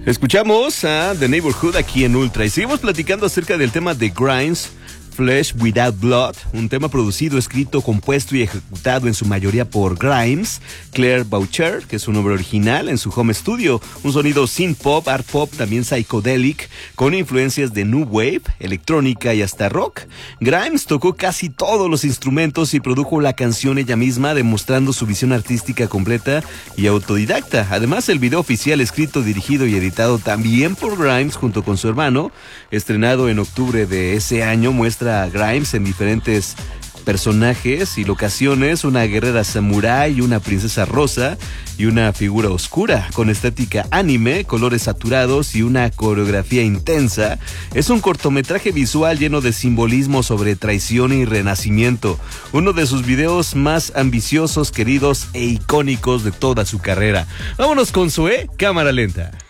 Escuchamos a The Neighborhood aquí en Ultra y seguimos platicando acerca del tema de Grimes, Flesh Without Blood, un tema producido, escrito, compuesto y ejecutado en su mayoría por Grimes, Claire Boucher, que es su nombre original, en su home studio. Un sonido synth pop, art pop, también psychedelic, con influencias de new wave, electrónica y hasta rock. Grimes tocó casi todos los instrumentos y produjo la canción ella misma, demostrando su visión artística completa y autodidacta. Además, el video oficial, escrito, dirigido y editado también por Grimes junto con su hermano, estrenado en octubre de ese año, muestra a Grimes en diferentes personajes y locaciones, una guerrera samurái, una princesa rosa y una figura oscura con estética anime, colores saturados y una coreografía intensa. Es un cortometraje visual lleno de simbolismo sobre traición y renacimiento, uno de sus videos más ambiciosos, queridos e icónicos de toda su carrera. Vámonos con Zoé, cámara lenta.